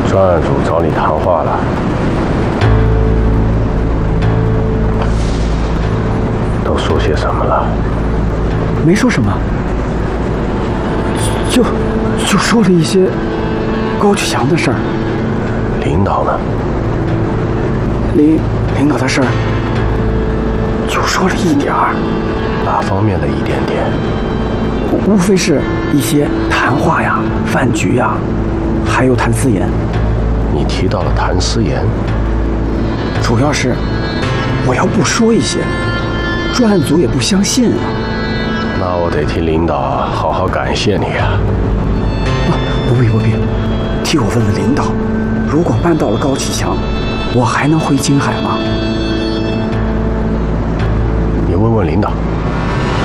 专案组找你谈话了，都说些什么了？ 没说什么，就说了一些高启强的事儿。 领导呢？ 领导的事儿，就说了一点儿。 哪方面的一点点？ 无非是一些谈话呀、饭局呀，还有谭思妍。 你提到了谭思妍， 主要是我要不说一些，专案组也不相信啊。 那我得替领导好好感谢你啊！ 不必，替我问问领导，如果办到了高启强，我还能回青海吗？ 你问问领导。